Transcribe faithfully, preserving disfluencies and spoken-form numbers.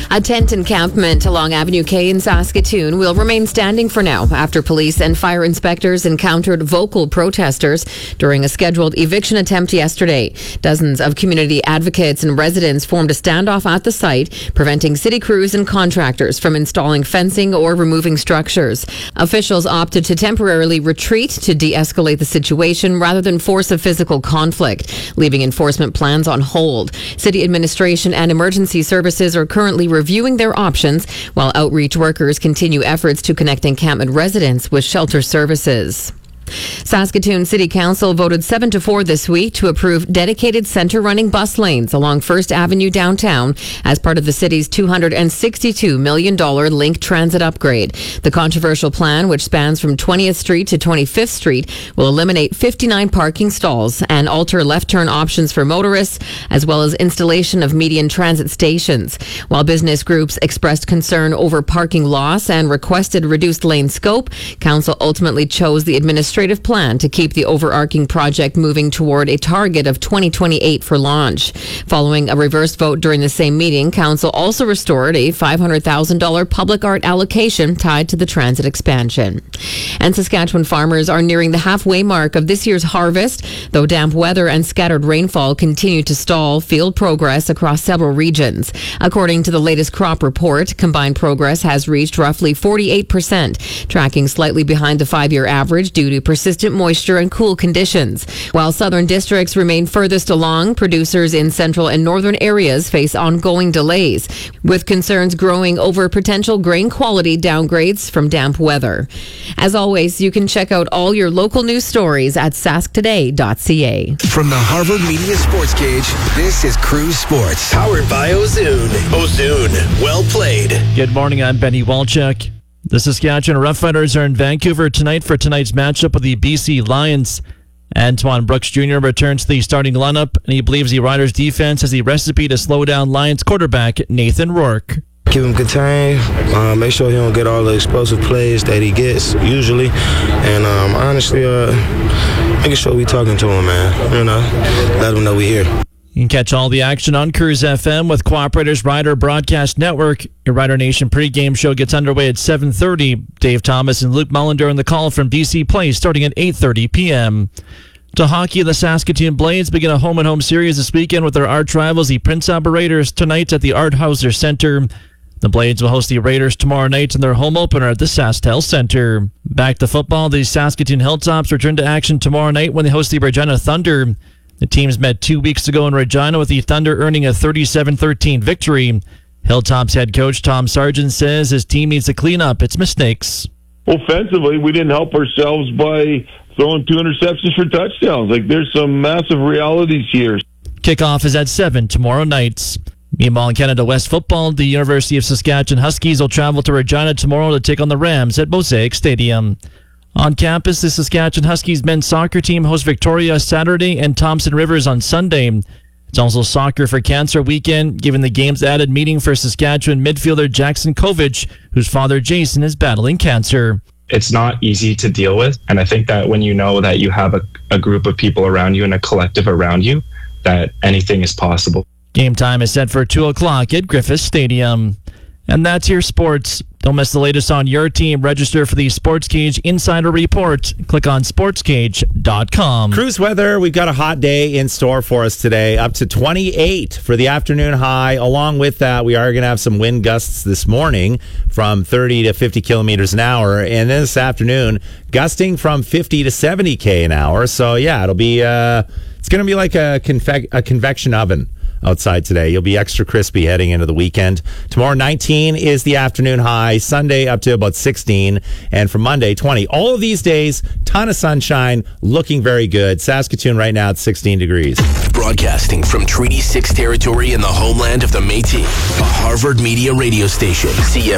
A tent encampment along Avenue K in Saskatoon will remain standing for now after police and fire inspectors encountered vocal protesters during a scheduled eviction attempt yesterday. Dozens of community advocates and residents formed a standoff at the site, preventing city crews and contractors from installing fencing or removing structures. Officials opted to temporarily retreat to de-escalate the situation rather than force a physical conflict, leaving enforcement plans on hold. City administration and emergency services are currently reviewing their options, while outreach workers continue efforts to connect encampment residents with shelter services. Saskatoon City Council voted seven to four this week to approve dedicated center-running bus lanes along First Avenue downtown as part of the city's two hundred sixty-two million dollars Link Transit upgrade. The controversial plan, which spans from twentieth Street to twenty-fifth Street, will eliminate fifty-nine parking stalls and alter left-turn options for motorists, as well as installation of median transit stations. While business groups expressed concern over parking loss and requested reduced lane scope, Council ultimately chose the administration plan to keep the overarching project moving toward a target of twenty twenty-eight for launch. Following a reverse vote during the same meeting, Council also restored a five hundred thousand dollars public art allocation tied to the transit expansion. And Saskatchewan farmers are nearing the halfway mark of this year's harvest, though damp weather and scattered rainfall continue to stall field progress across several regions. According to the latest crop report, combined progress has reached roughly forty-eight percent, tracking slightly behind the five-year average due to persistent moisture and cool conditions. While southern districts remain furthest along, producers in central and northern areas face ongoing delays, with concerns growing over potential grain quality downgrades from damp weather. As always, you can check out all your local news stories at sask today dot c a. From the Harvard Media Sports Cage, this is Cruise Sports, powered by Ozoon. Ozoon, well played. Good morning, I'm Benny Walchuk. The Saskatchewan Roughriders are in Vancouver tonight for tonight's matchup with the B C Lions. Antoine Brooks Junior returns to the starting lineup, and he believes the Riders' defense has the recipe to slow down Lions quarterback Nathan Rourke. Keep him contained, uh, make sure he don't get all the explosive plays that he gets usually, and um, honestly, uh, making sure we talking to him, man, you know, let him know we here. You can catch all the action on Cruise F M with Cooperators Rider Broadcast Network. Your Rider Nation pregame show gets underway at seven thirty. Dave Thomas and Luke Mullender on the call from B C Place starting at eight thirty p.m. To hockey, the Saskatoon Blades begin a home-and-home series this weekend with their arch rivals, the Prince Albert Raiders, tonight at the Art Hauser Center. The Blades will host the Raiders tomorrow night in their home opener at the SaskTel Center. Back to football, the Saskatoon Hilltops return to action tomorrow night when they host the Regina Thunder. The teams met two weeks ago in Regina with the Thunder earning a thirty-seven thirteen victory. Hilltops head coach Tom Sargent says his team needs to clean up its mistakes. Offensively, we didn't help ourselves by throwing two interceptions for touchdowns. Like, there's some massive realities here. Kickoff is at seven tomorrow night. Meanwhile, in Canada West football, the University of Saskatchewan Huskies will travel to Regina tomorrow to take on the Rams at Mosaic Stadium. On campus, the Saskatchewan Huskies men's soccer team hosts Victoria Saturday and Thompson Rivers on Sunday. It's also Soccer for Cancer weekend, given the game's added meaning for Saskatchewan midfielder Jackson Kovich, whose father Jason is battling cancer. It's not easy to deal with, and I think that when you know that you have a, a group of people around you and a collective around you, that anything is possible. Game time is set for two o'clock at Griffith Stadium. And that's your sports. Don't miss the latest on your team. Register for the Sports Cage Insider Report. Click on sports cage dot com. Cruise weather, we've got a hot day in store for us today. Up to twenty-eight for the afternoon high. Along with that, we are going to have some wind gusts this morning from thirty to fifty kilometers an hour. And then this afternoon, gusting from fifty to seventy K an hour. So, yeah, it'll be, uh, it's going to be like a, conve- a convection oven outside today. You'll be extra crispy heading into the weekend. Tomorrow, nineteen is the afternoon high. Sunday, up to about sixteen. And from Monday, twenty. All of these days, ton of sunshine, looking very good. Saskatoon right now at sixteen degrees. Broadcasting from Treaty six territory in the homeland of the Métis, a Harvard Media radio station. C F